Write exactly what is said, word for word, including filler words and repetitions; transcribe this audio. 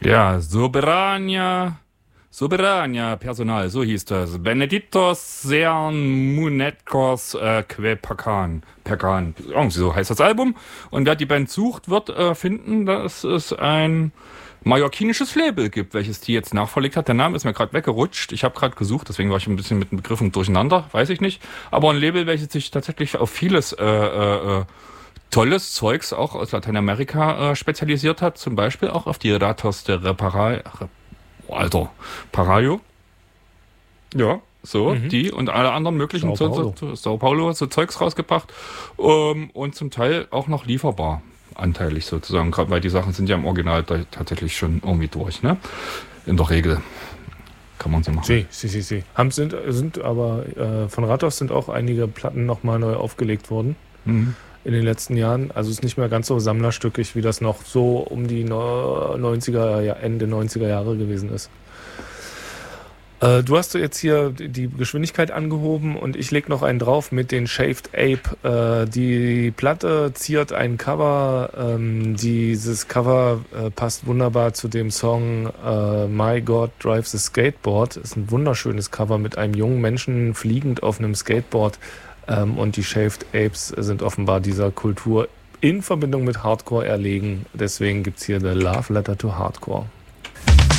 Ja, Soberania, Soberania Personal, so hieß das. Benedictos Sean Munetkos äh, Que Pacan. Pacan. Irgendwie so heißt das Album. Und wer die Band sucht, wird äh, finden, dass es ein mallorquinisches Label gibt, welches die jetzt nachverlegt hat. Der Name ist mir gerade weggerutscht. Ich habe gerade gesucht, deswegen war ich ein bisschen mit den Begriffen durcheinander, weiß ich nicht. Aber ein Label, welches sich tatsächlich auf vieles äh, äh, äh, tolles Zeugs auch aus Lateinamerika äh, spezialisiert hat, zum Beispiel auch auf die Ratos de Repara, oh, Alter, Parayo. Ja, so, Mhm. die und alle anderen möglichen Sao Paulo. so, so, Sao Paulo, so Zeugs rausgebracht. Ähm, und zum Teil auch noch lieferbar, anteilig sozusagen, gerade weil die Sachen sind ja im Original da tatsächlich schon irgendwie durch, ne? In der Regel kann man so machen. Sie, sie, sie, sie. Haben, sind, sind aber äh, von Ratos sind auch einige Platten nochmal neu aufgelegt worden. Mhm. In den letzten Jahren. Also ist nicht mehr ganz so sammlerstückig, wie das noch so um die neunziger, ja, Ende neunziger Jahre gewesen ist. Äh, du hast jetzt hier die Geschwindigkeit angehoben und ich lege noch einen drauf mit den Shaved Ape. Äh, die Platte ziert ein Cover. Ähm, dieses Cover äh, passt wunderbar zu dem Song äh, My God Drives a Skateboard. Ist ein wunderschönes Cover mit einem jungen Menschen fliegend auf einem Skateboard. Ähm, und die Shaved Apes sind offenbar dieser Kultur in Verbindung mit Hardcore erlegen. Deswegen gibt es hier The Love Letter to Hardcore.